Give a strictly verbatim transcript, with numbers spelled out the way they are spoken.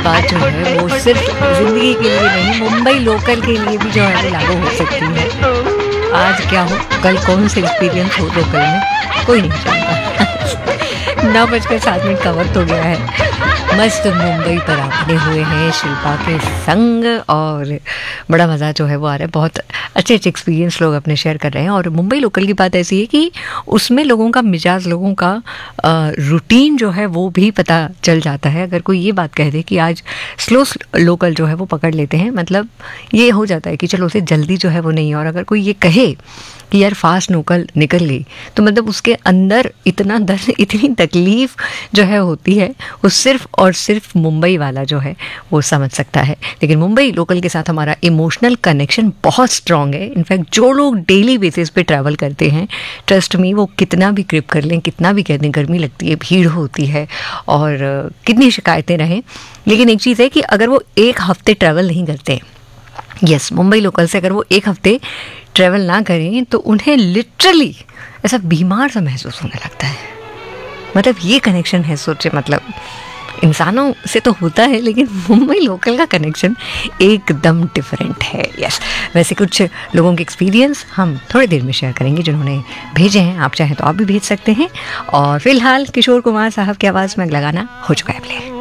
बात जो है वो सिर्फ ज़िंदगी के लिए नहीं, मुंबई लोकल के लिए भी जो है वो लागू हो सकती है। आज क्या हो, कल कौन से एक्सपीरियंस हो लोकल में, कोई नहीं जानता। नौ बजकर सात मिनट का वक्त हो गया है। मस्त मुंबई पर आपने हुए हैं शिल्पा के संग और बड़ा मज़ा जो है वो आ रहा है। बहुत अच्छे अच्छे एक्सपीरियंस लोग अपने शेयर कर रहे हैं। और मुंबई लोकल की बात ऐसी है कि उसमें लोगों का मिजाज, लोगों का रूटीन जो है वो भी पता चल जाता है। अगर कोई ये बात कह दे कि आज स्लो लोकल जो है वो पकड़ लेते हैं, मतलब ये हो जाता है कि चलो उसे जल्दी जो है वो नहीं। और अगर कोई ये कहे कि यार फास्ट लोकल निकल गई, तो मतलब उसके अंदर इतना दर्द, इतनी तकलीफ़ जो है होती है, वो सिर्फ और सिर्फ मुंबई वाला जो है वो समझ सकता है। लेकिन मुंबई लोकल के साथ हमारा इमोशनल कनेक्शन बहुत स्ट्रॉन्ग है। इनफैक्ट जो लोग डेली बेसिस पे ट्रैवल करते हैं, ट्रस्ट मी, वो कितना भी ग्रिप कर लें, कितना भी कह दें गर्मी लगती है, भीड़ होती है और कितनी शिकायतें रहें, लेकिन एक चीज़ है कि अगर वो एक हफ्ते ट्रैवल नहीं करते, यस yes, मुंबई लोकल से अगर वो एक हफ्ते ट्रैवल ना करें तो उन्हें लिटरली ऐसा बीमार सा महसूस होने लगता है। मतलब ये कनेक्शन है, सोचे, मतलब इंसानों से तो होता है लेकिन मुंबई लोकल का कनेक्शन एकदम डिफरेंट है। यस, वैसे कुछ लोगों के एक्सपीरियंस हम थोड़ी देर में शेयर करेंगे जिन्होंने भेजे हैं। आप चाहें तो आप भी भेज सकते हैं। और फिलहाल किशोर कुमार साहब की आवाज़ में अगला गाना हो चुका है प्ले।